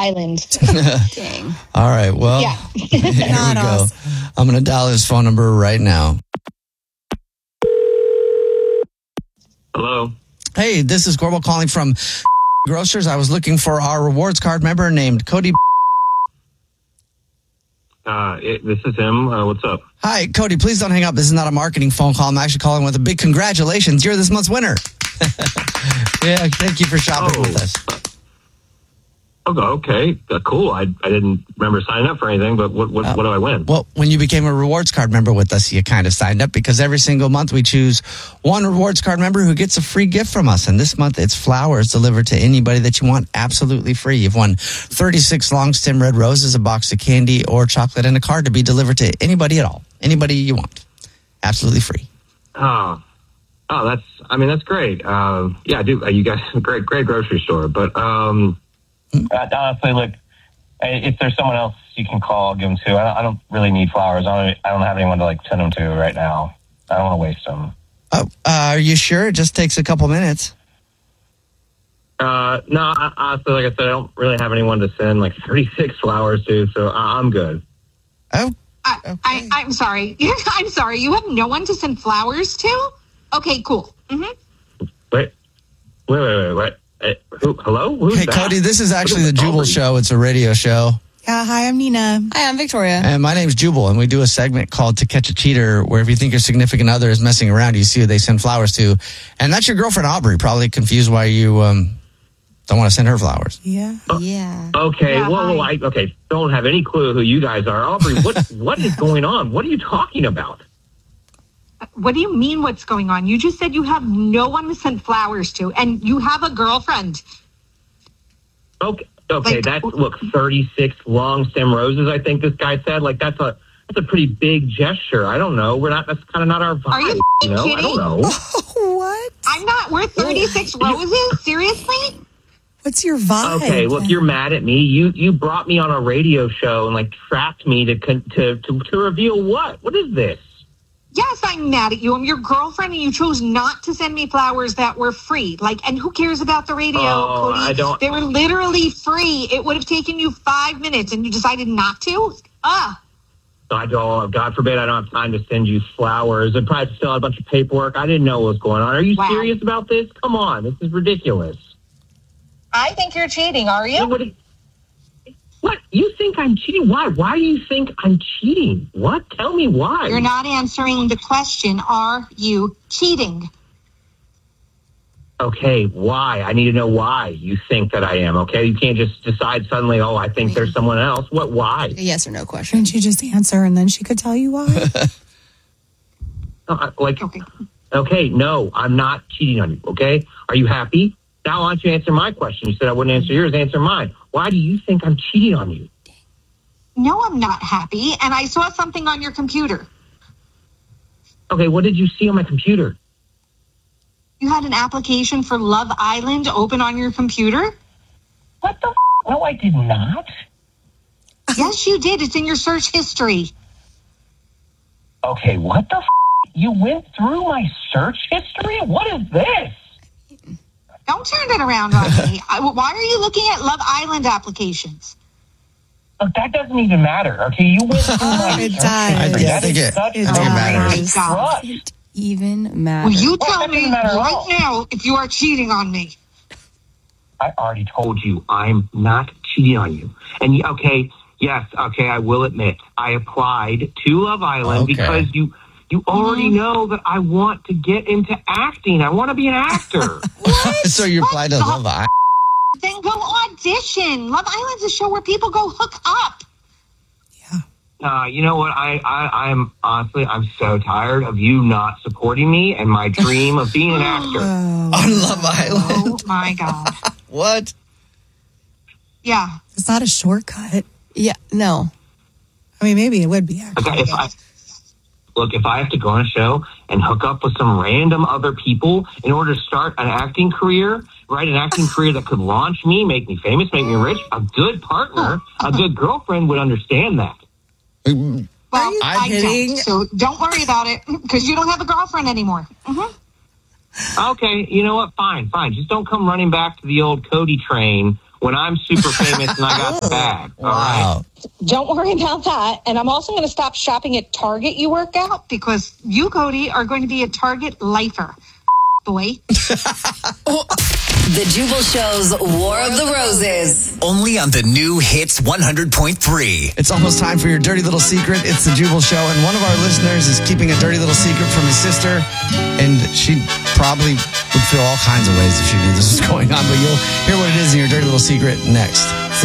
Island. Dang. All right. Well, here we go. I'm going to dial his phone number right now. Hello. Hey, this is Corbel calling from Grocers. I was looking for our rewards card member named Cody. This is him. What's up? Hi, Cody. Please don't hang up. This is not a marketing phone call. I'm actually calling with a big congratulations. You're this month's winner. Yeah, thank you for shopping with us. Okay. Cool. I didn't remember signing up for anything, but what do I win? Well, when you became a rewards card member with us, you kind of signed up because every single month we choose one rewards card member who gets a free gift from us. And this month it's flowers delivered to anybody that you want absolutely free. You've won 36 long stem red roses, a box of candy or chocolate, and a card to be delivered to anybody at all. Anybody you want. Absolutely free. Oh, that's great. Yeah, I do. You guys, great grocery store. But, honestly, look, if there's someone else you can call, give them to. I don't really need flowers. I don't have anyone to send them to right now. I don't want to waste them. Are you sure? It just takes a couple minutes. No, honestly, like I said, I don't really have anyone to send 36 flowers to, so I'm good. Oh, okay. I'm sorry. I'm sorry. You have no one to send flowers to? Okay, cool. Mm-hmm. Wait. Hello? Who's Hey, that? Cody, this is actually the Jubal Show. It's a radio show. Yeah, hi, I'm Nina. Hi, I'm Victoria. And my name's Jubal, and we do a segment called To Catch a Cheater, where if you think your significant other is messing around, you see who they send flowers to. And that's your girlfriend, Aubrey, probably confused why you don't want to send her flowers. Yeah. Yeah. Okay, Yeah, I don't have any clue who you guys are. Aubrey, what is going on? What are you talking about? What do you mean what's going on? You just said you have no one to send flowers to, and you have a girlfriend. Okay, that's 36 long stem roses. I think this guy said. That's a pretty big gesture. I don't know. That's kind of not our vibe. Are you kidding? kidding? I don't know. What? I'm not worth 36 roses? Seriously? What's your vibe? Okay, look, you're mad at me. You brought me on a radio show and trapped me to reveal what? What is this? Yes, I'm mad at you. I'm your girlfriend, and you chose not to send me flowers that were free. And who cares about the radio, Cody? I don't. They were literally free. It would have taken you 5 minutes, and you decided not to? I don't. God forbid I don't have time to send you flowers. I probably still have a bunch of paperwork. I didn't know what was going on. Are you serious about this? Come on, this is ridiculous. I think you're cheating, are you? What? You think I'm cheating? Why? Why do you think I'm cheating? What? Tell me why. You're not answering the question. Are you cheating? Okay, why? I need to know why you think that I am, okay? You can't just decide suddenly, I think there's someone else. What? Why? A yes or no question. Couldn't you just answer and then she could tell you why? Okay, no, I'm not cheating on you, okay? Are you happy? Now why don't you answer my question? You said I wouldn't answer yours, answer mine. Why do you think I'm cheating on you? No, I'm not happy, and I saw something on your computer. Okay, what did you see on my computer? You had an application for Love Island open on your computer? What the No, I did not. Yes, you did. It's in your search history. Okay, what the You went through my search history? What is this? Don't turn it around on me. Why are you looking at Love Island applications? Look, that doesn't even matter, okay? You went through my It search does. history. I think it matters. God. Doesn't even matter. Will you tell that me doesn't matter at right all. now if you are cheating on me? I already told you I'm not cheating on you. And I will admit, I applied to Love Island because you already know that I want to get into acting. I want to be an actor. So you applied to Love Island? Then go audition. Love Island's a show where people go hook up. You know what? I'm honestly, I'm so tired of you not supporting me and my dream of being an actor. On Love Island? Oh, my God. What? Yeah. It's not a shortcut. Yeah, no. I mean, maybe it would be, actually. Okay, if I have to go on a show and hook up with some random other people in order to start an acting career, an acting career that could launch me, make me famous, make me rich, a good partner, a good girlfriend would understand that. Well, I kidding? don't. So don't worry about it because you don't have a girlfriend anymore. Mm-hmm. Okay, you know what? Fine. Just don't come running back to the old Cody train when I'm super famous and I got the bag. All right. Don't worry about that. And I'm also going to stop shopping at Target, you work out, because you, Cody, are going to be a Target lifer. Boy. The Jubal Show's War of the Roses. Only on the new Hits 100.3. It's almost time for your dirty little secret. It's the Jubal Show, and one of our listeners is keeping a dirty little secret from his sister, and she probably would feel all kinds of ways if she knew this was going on, but you'll hear what it is in your dirty little secret next.